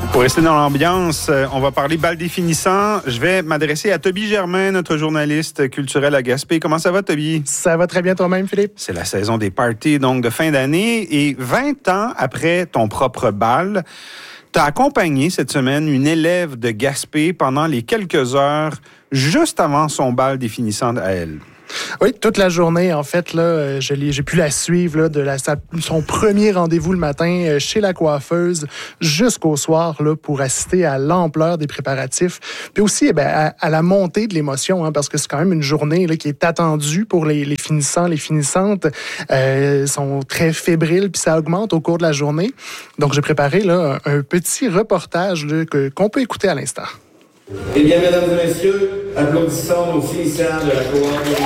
Pour rester dans l'ambiance, on va parler bal définissant. Je vais m'adresser à Toby Germain, notre journaliste culturel à Gaspé. Comment ça va, Toby? Ça va très bien toi-même, Philippe. C'est la saison des parties, donc, de fin d'année. Et 20 ans après ton propre bal, tu as accompagné cette semaine une élève de Gaspé pendant les quelques heures juste avant son bal définissant à elle. Oui, toute la journée, en fait, là, j'ai pu la suivre là, de son premier rendez-vous le matin chez la coiffeuse jusqu'au soir là, pour assister à l'ampleur des préparatifs. Puis aussi à la montée de l'émotion, hein, parce que c'est quand même une journée là, qui est attendue pour les finissants, les finissantes. Sont très fébriles, puis ça augmente au cours de la journée. Donc, j'ai préparé là, un petit reportage là, qu'on peut écouter à l'instant. Eh bien, mesdames et messieurs, applaudissons nos finissants de la cohorte de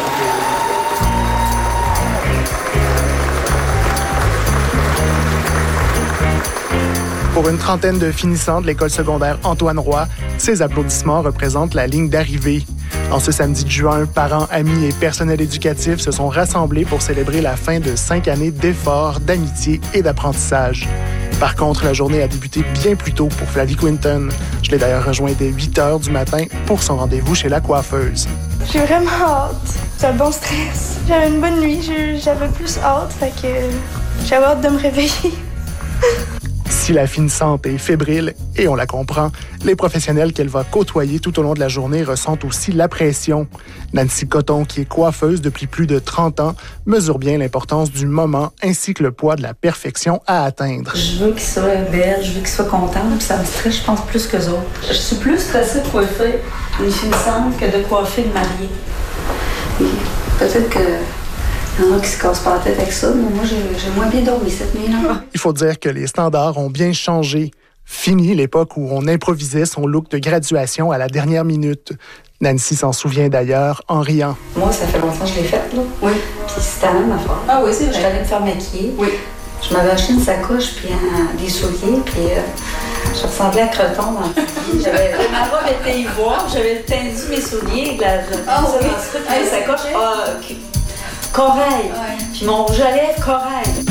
Pour une trentaine de finissants de l'école secondaire Antoine Roy, ces applaudissements représentent la ligne d'arrivée. En ce samedi de juin, parents, amis et personnel éducatif se sont rassemblés pour célébrer la fin de 5 années d'efforts, d'amitié et d'apprentissage. Par contre, la journée a débuté bien plus tôt pour Flavie Quinton. Je l'ai d'ailleurs rejoint dès 8 heures du matin pour son rendez-vous chez la coiffeuse. J'ai vraiment hâte. C'est un bon stress. J'avais une bonne nuit. J'avais plus hâte, fait que j'avais hâte de me réveiller. Si la finissante est fébrile, et on la comprend, les professionnels qu'elle va côtoyer tout au long de la journée ressentent aussi la pression. Nancy Coton, qui est coiffeuse depuis plus de 30 ans, mesure bien l'importance du moment ainsi que le poids de la perfection à atteindre. Je veux qu'il soit belle, je veux qu'il soit content, puis ça me stresse, je pense, plus qu'eux autres. Je suis plus stressée de coiffer une finissante que de coiffer une mariée. Peut-être que... Il y en a qui se cassent pas la tête avec ça, mais moi, j'ai moins bien dormi cette nuit-là. Il faut dire que les standards ont bien changé. Fini l'époque où on improvisait son look de graduation à la dernière minute. Nancy s'en souvient d'ailleurs en riant. Moi, ça fait longtemps que je l'ai faite, là. Oui. Puis c'était la même affaire. Ah oui, c'est vrai. J'allais me faire maquiller. Oui. Je m'avais acheté une sacoche puis des souliers, puis je ressemblais à Creton dans le soulier. Ma robe était ivoire, j'avais tendu mes souliers, la sacoche. Corail. Ouais. Puis mon rouge à lèvres, corail.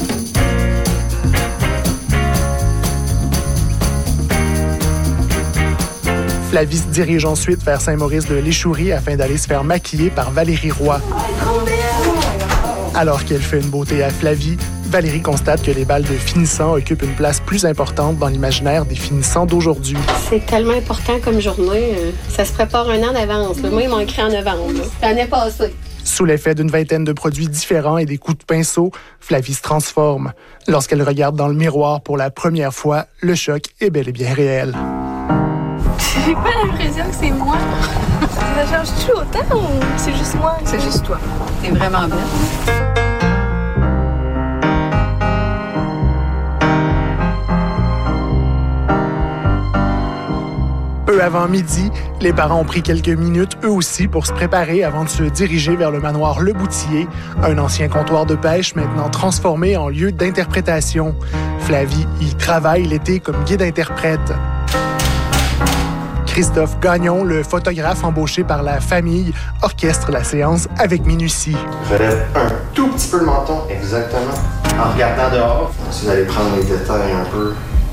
Flavie se dirige ensuite vers Saint-Maurice de l'Échourie afin d'aller se faire maquiller par Valérie Roy. Alors qu'elle fait une beauté à Flavie, Valérie constate que les balles de finissants occupent une place plus importante dans l'imaginaire des finissants d'aujourd'hui. C'est tellement important comme journée. Ça se prépare un an d'avance. Moi, ils m'ont écrit en novembre. L'année passée. Sous l'effet d'une vingtaine de produits différents et des coups de pinceau, Flavie se transforme. Lorsqu'elle regarde dans le miroir pour la première fois, le choc est bel et bien réel. J'ai pas l'impression que c'est moi. Ça change-tu autant ou c'est juste moi? C'est juste toi. T'es vraiment belle. Peu avant midi, les parents ont pris quelques minutes, eux aussi, pour se préparer avant de se diriger vers le manoir Le Boutier, un ancien comptoir de pêche maintenant transformé en lieu d'interprétation. Flavie y travaille l'été comme guide-interprète. Christophe Gagnon, le photographe embauché par la famille, orchestre la séance avec minutie. Relève un tout petit peu le menton, exactement. En regardant dehors, si vous allez prendre les détails un peu.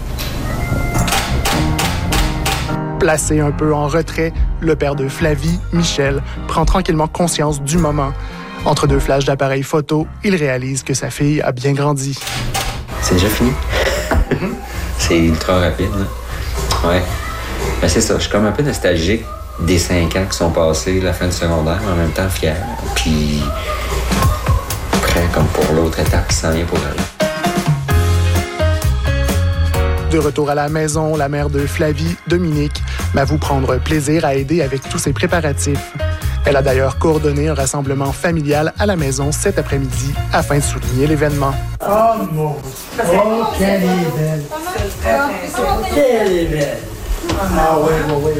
Placé un peu en retrait, le père de Flavie, Michel, prend tranquillement conscience du moment. Entre deux flashs d'appareil photo, il réalise que sa fille a bien grandi. C'est déjà fini. C'est ultra rapide, là. Ouais. Ben c'est ça, je suis comme un peu nostalgique des 5 ans qui sont passés, la fin du secondaire, mais en même temps fier. Puis prêt comme pour l'autre étape qui s'en vient pour elle. De retour à la maison, la mère de Flavie, Dominique, m'avoue prendre plaisir à aider avec tous ses préparatifs. Elle a d'ailleurs coordonné un rassemblement familial à la maison cet après-midi afin de souligner l'événement. Oh mon! Oh, qu'elle est belle! Qu'elle est belle! Ah oui.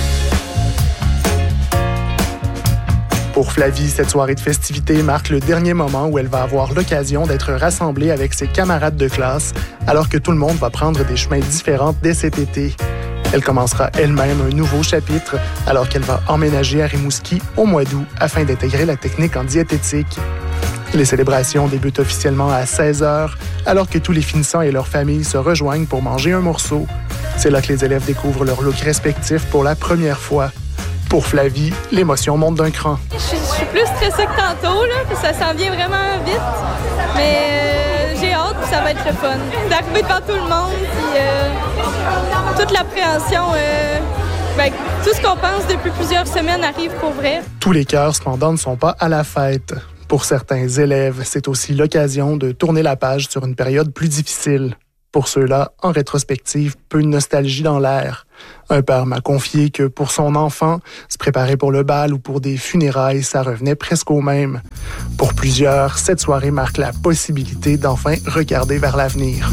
Pour Flavie, cette soirée de festivités marque le dernier moment où elle va avoir l'occasion d'être rassemblée avec ses camarades de classe, alors que tout le monde va prendre des chemins différents dès cet été. Elle commencera elle-même un nouveau chapitre, alors qu'elle va emménager à Rimouski au mois d'août afin d'intégrer la technique en diététique. Les célébrations débutent officiellement à 16h, alors que tous les finissants et leurs familles se rejoignent pour manger un morceau. C'est là que les élèves découvrent leur look respectif pour la première fois. Pour Flavie, l'émotion monte d'un cran. Je suis plus stressée que tantôt, là, puis ça s'en vient vraiment vite. Mais j'ai hâte, puis ça va être le fun. D'arriver devant tout le monde, puis toute l'appréhension, tout ce qu'on pense depuis plusieurs semaines arrive pour vrai. Tous les cœurs, cependant, ne sont pas à la fête. Pour certains élèves, c'est aussi l'occasion de tourner la page sur une période plus difficile. Pour ceux-là, en rétrospective, peu de nostalgie dans l'air. Un père m'a confié que pour son enfant, se préparer pour le bal ou pour des funérailles, ça revenait presque au même. Pour plusieurs, cette soirée marque la possibilité d'enfin regarder vers l'avenir.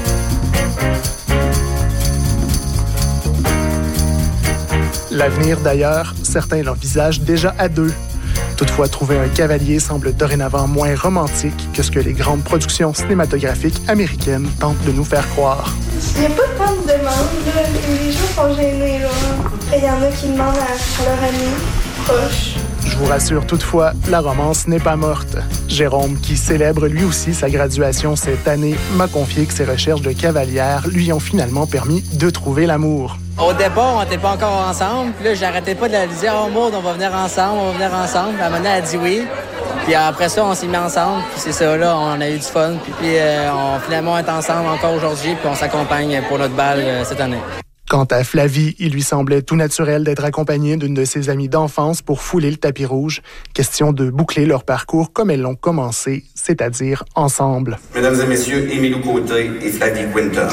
L'avenir, d'ailleurs, certains l'envisagent déjà à deux. Toutefois, trouver un cavalier semble dorénavant moins romantique que ce que les grandes productions cinématographiques américaines tentent de nous faire croire. Il n'y a pas tant de demandes. Les gens sont gênés. Il y en a qui demandent à leur ami proche. Je vous rassure toutefois, la romance n'est pas morte. Jérôme, qui célèbre lui aussi sa graduation cette année, m'a confié que ses recherches de cavalière lui ont finalement permis de trouver l'amour. Au départ, on n'était pas encore ensemble. Puis là, j'arrêtais pas de la dire « Oh, Maud, on va venir ensemble, on va venir ensemble. » Puis maintenant, elle a dit oui. Puis après ça, on s'est mis ensemble. Puis c'est ça, là, on a eu du fun. Puis finalement, on est ensemble encore aujourd'hui. Puis on s'accompagne pour notre bal cette année. Quant à Flavie, il lui semblait tout naturel d'être accompagnée d'une de ses amies d'enfance pour fouler le tapis rouge. Question de boucler leur parcours comme elles l'ont commencé, c'est-à-dire ensemble. Mesdames et messieurs, Émilou Côté et Flavie Quinter.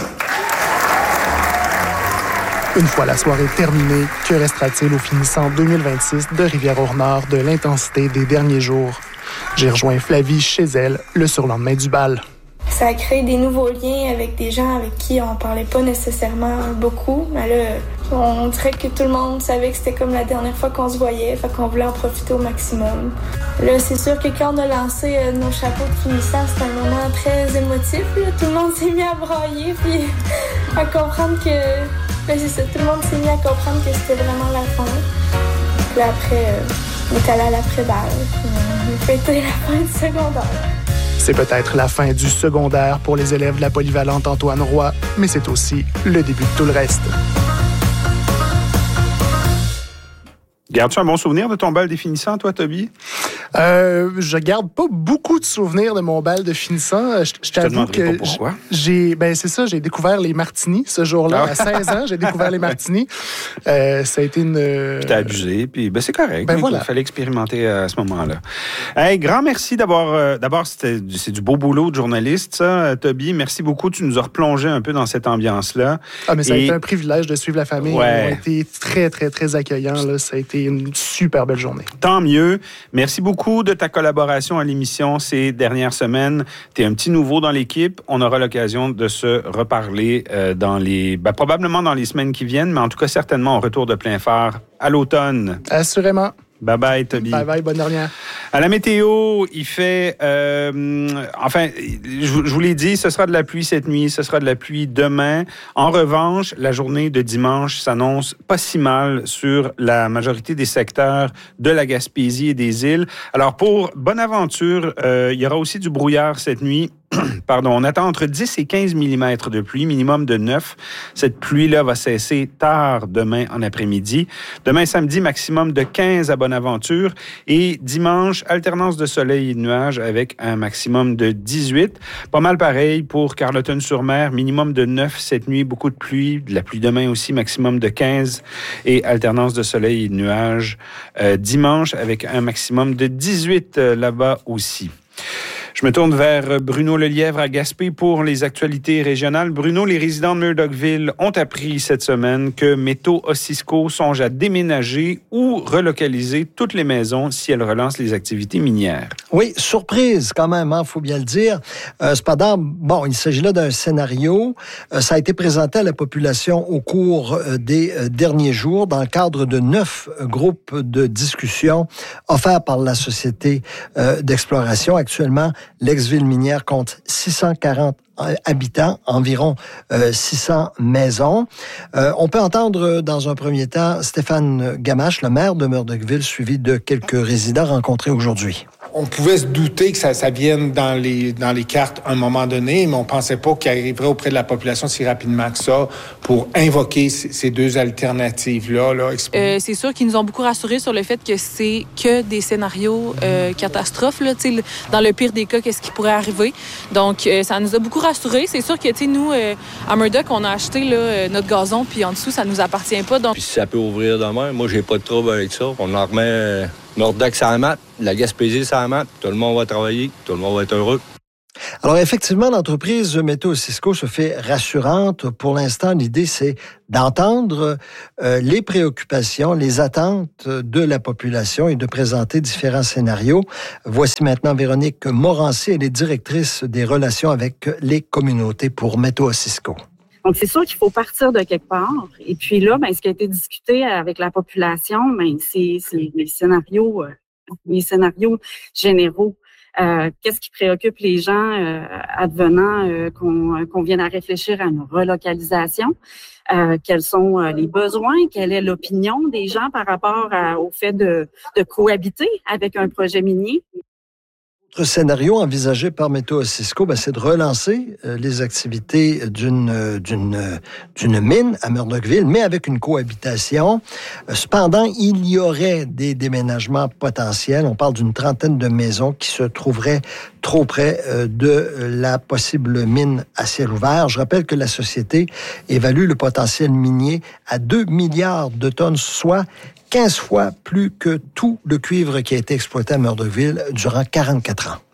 Une fois la soirée terminée, que restera-t-il au finissant 2026 de Rivière-au-Nord de l'intensité des derniers jours? J'ai rejoint Flavie chez elle le surlendemain du bal. Ça a créé des nouveaux liens avec des gens avec qui on parlait pas nécessairement beaucoup. Mais là, on dirait que tout le monde savait que c'était comme la dernière fois qu'on se voyait, fait qu'on voulait en profiter au maximum. Là, c'est sûr que quand on a lancé nos chapeaux de finissant, c'était un moment très émotif. Là. Tout le monde s'est mis à brailler, puis à comprendre que... c'est ça, tout le monde s'est mis à comprendre que c'était vraiment la fin. Puis après, on est allé à l'après-balle. On a fêté la fin du secondaire. C'est peut-être la fin du secondaire pour les élèves de la polyvalente Antoine Roy, mais c'est aussi le début de tout le reste. Gardes-tu un bon souvenir de ton bal des finissants, toi, Toby? Je garde pas beaucoup de souvenirs de mon bal de finissant. Je t'avoue que pas pourquoi. j'ai découvert les martinis ce jour-là. À 16 ans, j'ai découvert les martinis. Ça a été une... Puis t'as abusé, puis c'est correct. Voilà. Il fallait expérimenter à ce moment-là. Hey, grand merci d'avoir... D'abord, c'est du beau boulot de journaliste, ça, Toby. Merci beaucoup. Tu nous as replongé un peu dans cette ambiance-là. Ah, mais ça a été un privilège de suivre la famille. Ouais. Ils ont été très, très, très accueillants. Là. Ça a été une super belle journée. Tant mieux. Merci beaucoup de ta collaboration à l'émission ces dernières semaines. Tu es un petit nouveau dans l'équipe. On aura l'occasion de se reparler probablement dans les semaines qui viennent, mais en tout cas certainement au retour de plein phare à l'automne. Assurément. Bye-bye, Toby. Bye-bye, bonne dernière. À la météo, il fait... je vous l'ai dit, ce sera de la pluie cette nuit, ce sera de la pluie demain. En revanche, la journée de dimanche s'annonce pas si mal sur la majorité des secteurs de la Gaspésie et des îles. Alors, pour Bonaventure, il y aura aussi du brouillard cette nuit. On attend entre 10 et 15 mm de pluie, minimum de 9. Cette pluie-là va cesser tard demain en après-midi. Demain, samedi, maximum de 15 à Bonaventure. Et dimanche, alternance de soleil et de nuages avec un maximum de 18. Pas mal pareil pour Carleton-sur-Mer, minimum de 9 cette nuit, beaucoup de pluie. De la pluie demain aussi, maximum de 15. Et alternance de soleil et de nuages dimanche avec un maximum de 18 là-bas aussi. Je me tourne vers Bruno Lelièvre à Gaspé pour les actualités régionales. Bruno, les résidents de Murdochville ont appris cette semaine que Métaux Osisco songe à déménager ou relocaliser toutes les maisons si elles relancent les activités minières. Oui, surprise quand même, il faut bien le dire. Cependant, il s'agit là d'un scénario. Ça a été présenté à la population au cours des derniers jours dans le cadre de 9 groupes de discussion offerts par la Société d'exploration. Actuellement, l'ex-ville minière compte 640 habitants, environ 600 maisons. On peut entendre dans un premier temps Stéphane Gamache, le maire de Murdochville, suivi de quelques résidents rencontrés aujourd'hui. On pouvait se douter que ça vienne dans les cartes à un moment donné, mais on pensait pas qu'il arriverait auprès de la population si rapidement que ça pour invoquer ces deux alternatives-là. C'est sûr qu'ils nous ont beaucoup rassurés sur le fait que c'est que des scénarios catastrophes. Là, dans le pire des cas, qu'est-ce qui pourrait arriver. Donc, ça nous a beaucoup rassurés. C'est sûr que nous, à Murdoch, on a acheté là, notre gazon, puis en dessous, ça nous appartient pas. Donc... Puis si ça peut ouvrir demain, moi, j'ai pas de trouble avec ça. On en remet Murdoch sur la map, la Gaspésie sur la map, tout le monde va travailler, tout le monde va être heureux. Alors, effectivement, l'entreprise Météo Cisco se fait rassurante. Pour l'instant, l'idée, c'est d'entendre les préoccupations, les attentes de la population et de présenter différents scénarios. Voici maintenant Véronique Morancy, elle est directrice des relations avec les communautés pour Météo Cisco. Donc, c'est sûr qu'il faut partir de quelque part. Et puis là, ce qui a été discuté avec la population, c'est les scénarios généraux. Qu'est-ce qui préoccupe les gens advenant qu'on vienne à réfléchir à une relocalisation? Quels sont les besoins? Quelle est l'opinion des gens par rapport au fait de cohabiter avec un projet minier? Autre scénario envisagé par Météo Cisco, c'est de relancer les activités d'une mine à Murdochville, mais avec une cohabitation. Cependant, il y aurait des déménagements potentiels. On parle d'une trentaine de maisons qui se trouveraient trop près de la possible mine à ciel ouvert. Je rappelle que la société évalue le potentiel minier à 2 milliards de tonnes, soit 15 fois plus que tout le cuivre qui a été exploité à Murdochville durant 44 ans.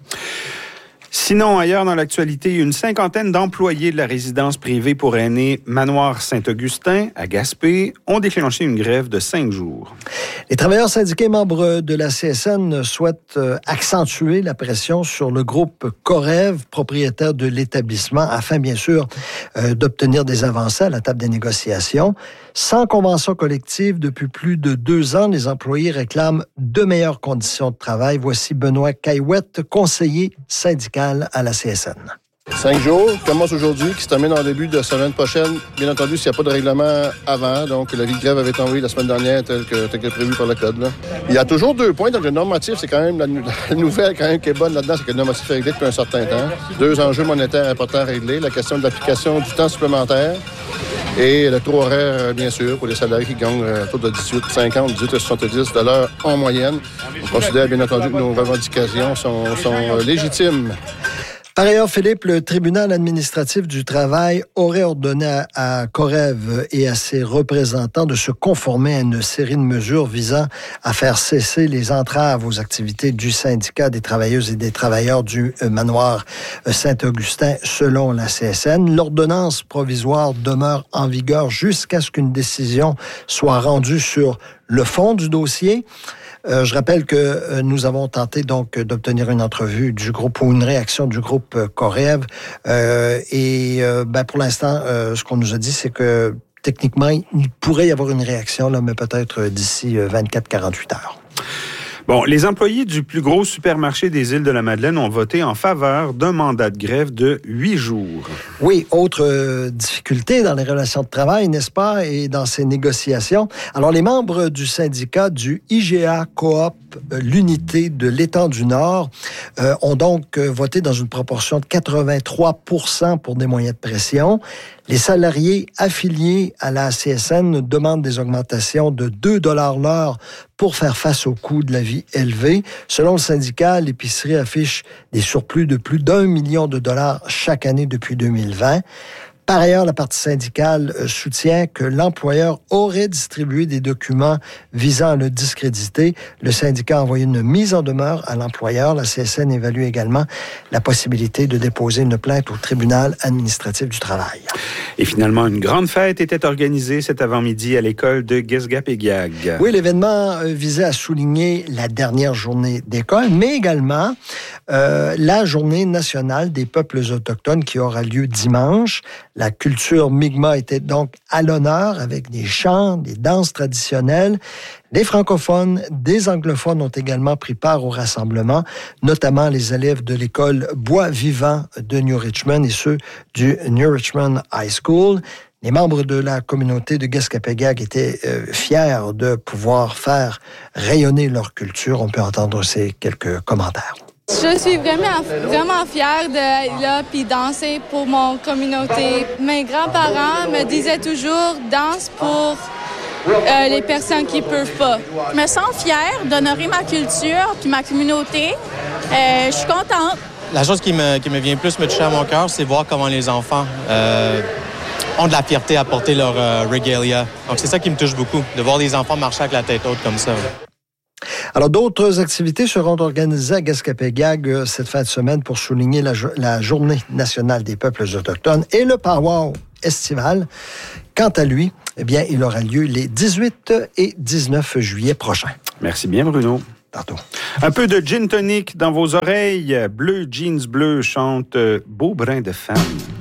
Sinon, ailleurs dans l'actualité, une cinquantaine d'employés de la résidence privée pour aînés Manoir Saint-Augustin, à Gaspé, ont déclenché une grève de 5 jours. Les travailleurs syndiqués membres de la CSN souhaitent accentuer la pression sur le groupe Corev, propriétaire de l'établissement, afin, bien sûr, d'obtenir des avancées à la table des négociations. Sans convention collective depuis plus de 2 ans, les employés réclament de meilleures conditions de travail. Voici Benoît Caillouette, conseiller syndical à la CSN. 5 jours commence aujourd'hui, qui se termine en début de semaine prochaine. Bien entendu, s'il n'y a pas de règlement avant, donc l'avis de grève avait été envoyé la semaine dernière tel que prévu par le code. Là. Il y a toujours 2 points, donc le normatif, c'est quand même la nouvelle quand même qui est bonne là-dedans, c'est que le normatif est réglé depuis un certain temps. 2 enjeux monétaires importants à régler, la question de l'application du temps supplémentaire et le taux horaire, bien sûr, pour les salariés qui gagnent autour de 18,50, 18,70 $ en moyenne. On considère bien entendu que nos revendications sont légitimes. Par ailleurs, Philippe, le tribunal administratif du travail aurait ordonné à Corev et à ses représentants de se conformer à une série de mesures visant à faire cesser les entraves aux activités du syndicat des travailleuses et des travailleurs du manoir Saint-Augustin, selon la CSN. L'ordonnance provisoire demeure en vigueur jusqu'à ce qu'une décision soit rendue sur le fond du dossier. Je rappelle que nous avons tenté donc d'obtenir une entrevue du groupe ou une réaction du groupe Corev. Pour l'instant, ce qu'on nous a dit, c'est que techniquement, il pourrait y avoir une réaction, là, mais peut-être d'ici 24-48 heures. Bon, les employés du plus gros supermarché des Îles-de-la-Madeleine ont voté en faveur d'un mandat de grève de 8 jours. Oui, autre difficulté dans les relations de travail, n'est-ce pas, et dans ces négociations. Alors, les membres du syndicat du IGA Coop, l'unité de l'Étang du Nord, ont donc voté dans une proportion de 83% pour des moyens de pression. Les salariés affiliés à la CSN demandent des augmentations de 2 $ l'heure pour faire face au coût de la vie élevé. Selon le syndicat, l'épicerie affiche des surplus de plus d'1 million de dollars chaque année depuis 2020. Par ailleurs, la partie syndicale soutient que l'employeur aurait distribué des documents visant à le discréditer. Le syndicat a envoyé une mise en demeure à l'employeur. La CSN évalue également la possibilité de déposer une plainte au tribunal administratif du travail. Et finalement, une grande fête était organisée cet avant-midi à l'école de Guesgapéguiag. Oui, l'événement visait à souligner la dernière journée d'école, mais également la journée nationale des peuples autochtones qui aura lieu dimanche. La culture Mi'kmaq était donc à l'honneur avec des chants, des danses traditionnelles. Des francophones, des anglophones ont également pris part au rassemblement, notamment les élèves de l'école Bois Vivant de New Richmond et ceux du New Richmond High School. Les membres de la communauté de Guescapégac étaient fiers de pouvoir faire rayonner leur culture. On peut entendre ces quelques commentaires. Je suis vraiment fière d'être là puis danser pour mon communauté. Mes grands-parents me disaient toujours « danse pour les personnes qui ne peuvent pas ». Je me sens fière d'honorer ma culture puis ma communauté. Je suis contente. La chose qui me vient plus me toucher à mon cœur, c'est voir comment les enfants ont de la fierté à porter leur regalia. Donc c'est ça qui me touche beaucoup, de voir les enfants marcher avec la tête haute comme ça. Alors, d'autres activités seront organisées à Guescapégac cette fin de semaine pour souligner la Journée nationale des peuples autochtones et le powwow estival. Quant à lui, eh bien, il aura lieu les 18 et 19 juillet prochains. Merci bien, Bruno. Tantôt. Un peu de gin tonic dans vos oreilles. Bleu Jeans Bleu chante Beau brin de femme.